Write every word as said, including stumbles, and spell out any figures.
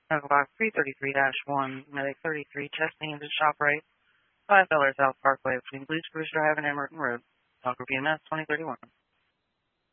Medical box three thirty-three dash one, Medic thirty-three, chesting into shop right, five Bel Air South Parkway between Blue Spruce Drive and Emerton Road. Talk B M S twenty thirty-one.